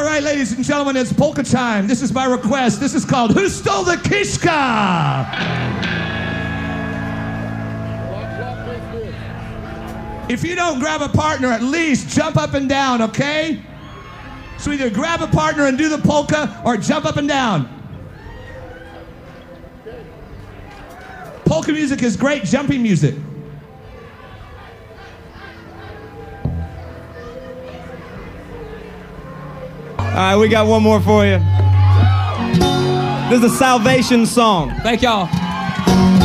All right, ladies and gentlemen, it's polka time. This is my request. This is called Who Stole the Kishka? If you don't grab a partner, at least jump up and down, okay? So either grab a partner and do the polka or jump up and down. Polka music is great jumping music. All right, we got one more for you. This is a Salvation song. Thank y'all.